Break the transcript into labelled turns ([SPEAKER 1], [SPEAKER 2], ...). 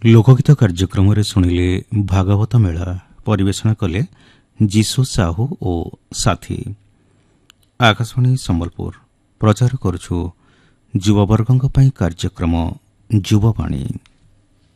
[SPEAKER 1] ଲୋକଗୀତ କାର୍ଯ୍ୟକ୍ରମରେ ଶୁଣିଲେ ଭାଗବତ ମେଳା ପରିବେଷଣ କଲେ ଯୀଶୁ ସାହୁ ଓ ସାଥୀ। ଆକାଶବାଣୀ ସମ୍ବଲପୁର ପ୍ରଚାର କରୁଛୁ ଯୁବବର୍ଗଙ୍କ ପାଇଁ କାର୍ଯ୍ୟକ୍ରମ ଯୁବବାଣୀ।